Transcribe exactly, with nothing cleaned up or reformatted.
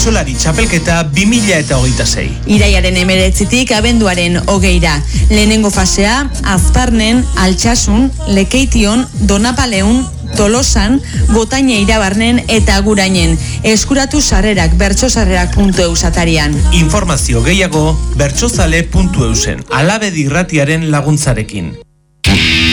bertsolari txapelketa bi mila eta hogeita sei. Iraiaren hemeretzitik abenduaren hogeira. Lehenengo fasea, Azparnen, Altsasun, Lekeition, Donapaleun, Tolosan, Gotaine Irabarnen eta Agurainen. Eskuratu sarrerak bertsosarrerak puntu eus atarian. Informazio gehiago bertsozale puntu eusen. Alabedi irratiaren laguntzarekin.